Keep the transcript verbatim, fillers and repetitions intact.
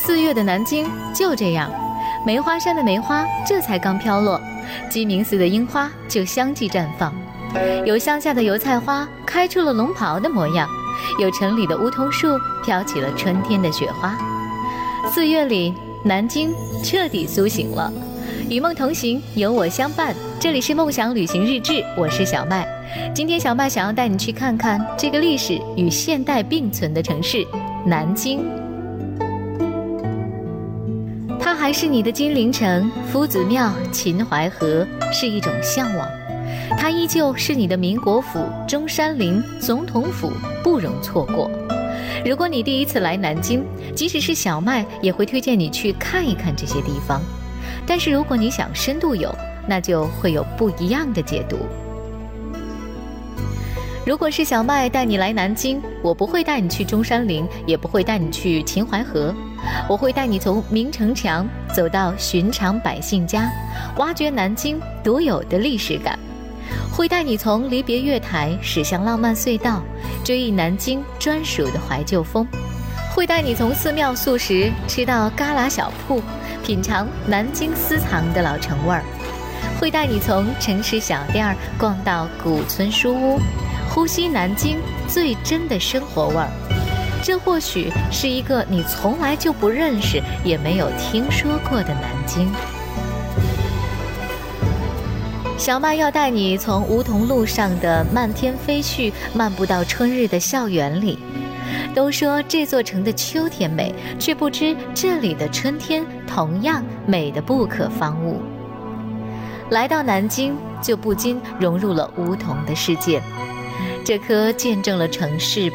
四月的南京就这样，梅花山的梅花这才刚飘落，鸡鸣寺的樱花就相继绽放，有乡下的油菜花开出了龙袍的模样，有城里的梧桐树飘起了春天的雪花。四月里，南京彻底苏醒了。与梦同行，有我相伴。这里是梦想旅行日志，我是小麦。今天小麦想要带你去看看这个历史与现代并存的城市——南京。它还是你的金陵城、夫子庙、秦淮河，是一种向往。它依旧是你的民国府、中山陵、总统府，不容错过。如果你第一次来南京，即使是小麦也会推荐你去看一看这些地方。但是如果你想深度游，那就会有不一样的解读。如果是小麦带你来南京，我不会带你去中山陵，也不会带你去秦淮河，我会带你从明城墙走到寻常百姓家，挖掘南京独有的历史感，会带你从离别月台驶向浪漫隧道，追忆南京专属的怀旧风，会带你从寺庙素食吃到旮旯小铺，品尝南京私藏的老城味儿，会带你从城市小店逛到古村书屋，呼吸南京最真的生活味儿。这或许是一个你从来就不认识也没有听说过的南京。小麦要带你从梧桐路上的漫天飞絮漫步到春日的校园里。都说这座城的秋天美，却不知这里的春天同样美得不可方物。来到南京，就不禁融入了梧桐的世界，这棵见证了城市